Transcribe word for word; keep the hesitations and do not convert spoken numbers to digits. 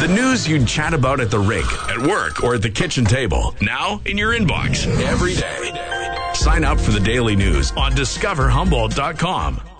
The news you'd chat about at the rink, at work, or at the kitchen table. Now in your inbox every day. Sign up for the daily news on discover humboldt dot com.